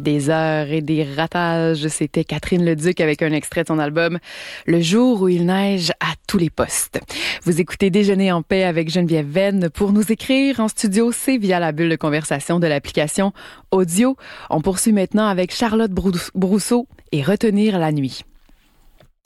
Des heures et des ratages, c'était Catherine Leduc avec un extrait de son album Le jour où il neige à tous les postes. Vous écoutez Déjeuner en paix avec Geneviève Venn. Pour nous écrire en studio, c'est via la bulle de conversation de l'application audio. On poursuit maintenant avec Charlotte Brousseau et Retenir la nuit.